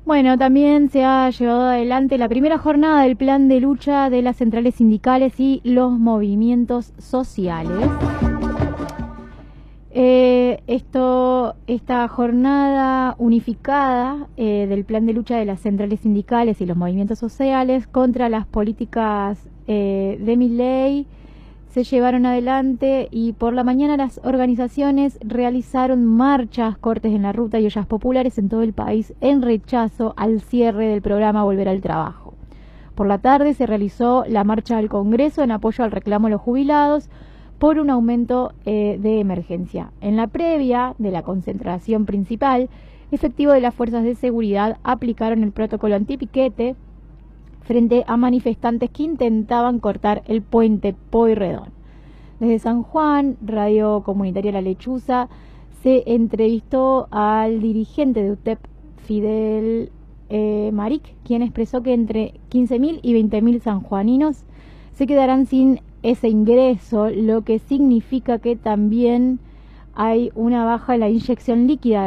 Bueno, también se ha llevado adelante la primera jornada del plan de lucha de las centrales sindicales y los movimientos sociales. Esta jornada unificada del plan de lucha de las centrales sindicales y los movimientos sociales contra las políticas de Milei se llevaron adelante, y por la mañana las organizaciones realizaron marchas, cortes en la ruta y ollas populares en todo el país en rechazo al cierre del programa Volver al Trabajo. Por la tarde se realizó la marcha al Congreso en apoyo al reclamo de los jubilados por un aumento de emergencia. En la previa de la concentración principal, efectivos de las fuerzas de seguridad aplicaron el protocolo antipiquete frente a manifestantes que intentaban cortar el puente Pueyrredón. Desde San Juan, Radio Comunitaria La Lechuza se entrevistó al dirigente de UTEP, Fidel Maric, quien expresó que entre 15.000 y 20.000 sanjuaninos se quedarán sin ese ingreso, lo que significa que también hay una baja en la inyección líquida